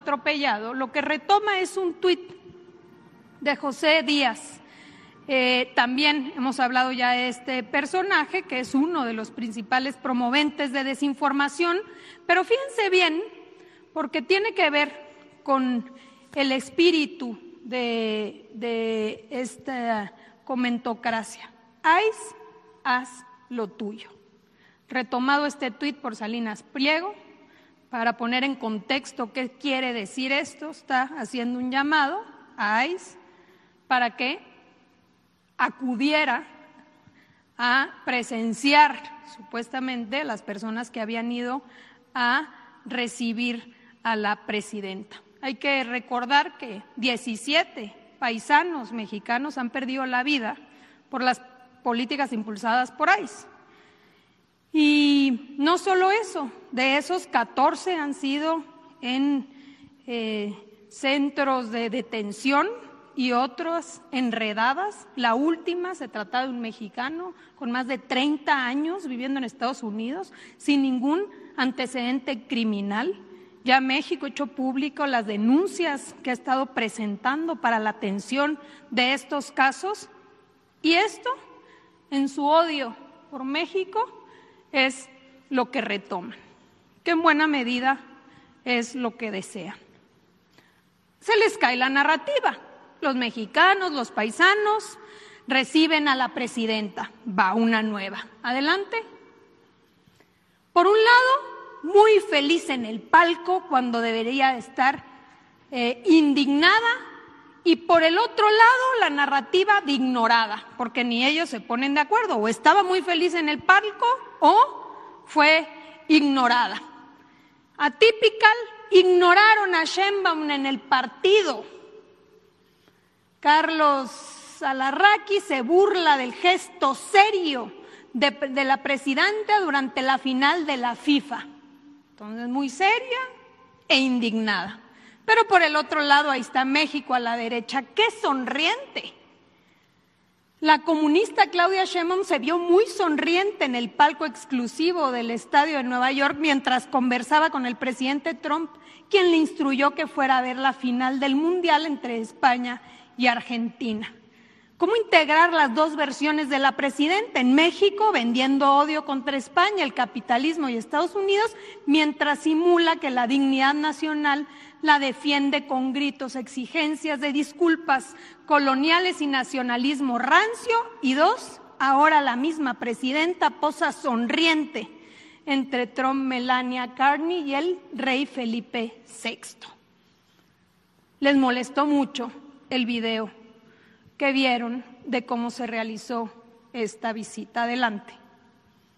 atropellado, lo que retoma es un tuit de José Díaz. También hemos hablado ya de este personaje, que es uno de los principales promoventes de desinformación, pero fíjense bien, porque tiene que ver con el espíritu de esta comentocracia. Haz lo tuyo. Retomado este tuit por Salinas Pliego, para poner en contexto qué quiere decir esto, está haciendo un llamado a ICE para que acudiera a presenciar supuestamente las personas que habían ido a recibir a la presidenta. Hay que recordar que 17 paisanos mexicanos han perdido la vida por las políticas impulsadas por ICE. Y no solo eso, de esos 14 han sido en centros de detención y otros enredadas. La última se trata de un mexicano con más de 30 años viviendo en Estados Unidos sin ningún antecedente criminal. Ya México ha hecho público las denuncias que ha estado presentando para la atención de estos casos, y esto, en su odio por México, es lo que retoman, que en buena medida es lo que desean. Se les cae la narrativa. Los mexicanos, los paisanos, reciben a la presidenta. Va una nueva. Adelante. Por un lado, muy feliz en el palco cuando debería estar indignada, y por el otro lado la narrativa de ignorada, porque ni ellos se ponen de acuerdo, o estaba muy feliz en el palco o fue ignorada. Atypical, ignoraron a Sheinbaum en el partido. Carlos Alarraqui se burla del gesto serio de la presidenta durante la final de la FIFA. Entonces, muy seria e indignada. Pero por el otro lado, ahí está México a la derecha. ¡Qué sonriente! La comunista Claudia Sheinbaum se vio muy sonriente en el palco exclusivo del estadio de Nueva York mientras conversaba con el presidente Trump, quien le instruyó que fuera a ver la final del Mundial entre España y Argentina. ¿Cómo integrar las dos versiones de la presidenta? En México, vendiendo odio contra España, el capitalismo y Estados Unidos, mientras simula que la dignidad nacional la defiende con gritos, exigencias de disculpas coloniales y nacionalismo rancio. Y dos, ahora la misma presidenta posa sonriente entre Trump, Melania, Carney y el rey Felipe VI. Les molestó mucho el video que vieron de cómo se realizó esta visita. Adelante.